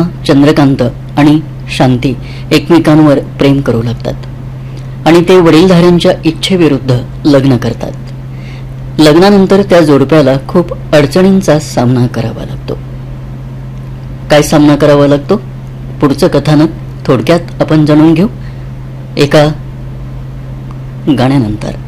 चंद्रकांत आणि शांती एकमेकांवर प्रेम करू लागतात आणि ते वडीलधाऱ्यांच्या इच्छेविरुद्ध लग्न करतात। लग्नानंतर त्या जोडप्याला खूप अडचणींचा सामना करावा लागतो। काय सामना करावा लागतो पुढचं कथानक थोडक्यात आपण जाणून घेऊ एका गाण्यानंतर।